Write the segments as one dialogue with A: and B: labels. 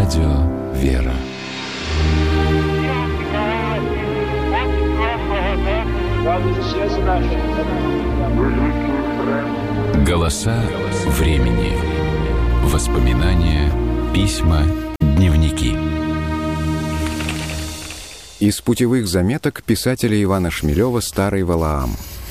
A: Радио «Вера». Голоса времени. Воспоминания, письма, дневники.
B: Из путевых заметок писателя Ивана Шмелева «Старый Валаам».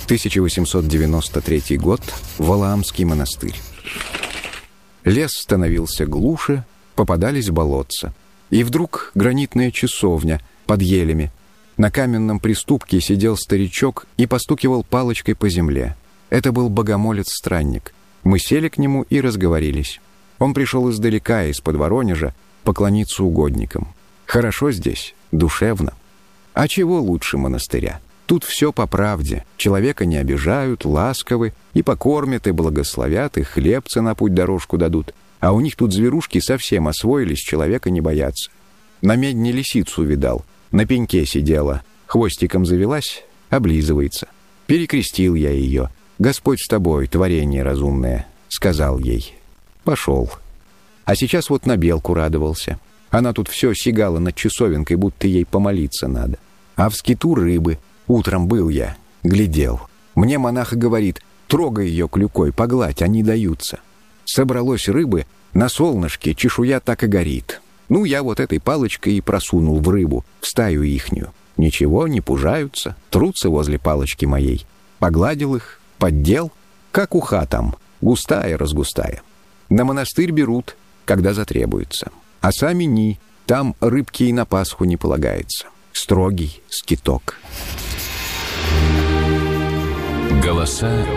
B: 1893 год. Валаамский монастырь. Лес становился глуше, попадались болотца. И вдруг гранитная часовня под елями. На каменном приступке сидел старичок и постукивал палочкой по земле. Это был богомолец-странник. Мы сели к нему и разговорились. Он пришел издалека, из-под Воронежа, поклониться угодникам. Хорошо здесь, душевно. А чего лучше монастыря? Тут все по правде. Человека не обижают, ласковы, и покормят, и благословят, и хлебца на путь дорожку дадут. А у них тут зверушки совсем освоились, человека не боятся. На медне лисицу видал, на пеньке сидела, хвостиком завелась, облизывается. Перекрестил я ее. «Господь с тобой, творение разумное», — сказал ей. Пошел. А сейчас вот на белку радовался. Она тут все сигала над часовенкой, будто ей помолиться надо. А в скиту рыбы. Утром был я, глядел. Мне монах говорит: трогай ее клюкой, погладь, они даются. Собралось рыбы, на солнышке чешуя так и горит. Ну, я вот этой палочкой и просунул в рыбу, в стаю ихнюю. Ничего, не пужаются, трутся возле палочки моей. Погладил их, поддел, как уха там, густая-разгустая. На монастырь берут, когда затребуется. А сами ни, там рыбки и на Пасху не полагается. Строгий скиток.
A: Голоса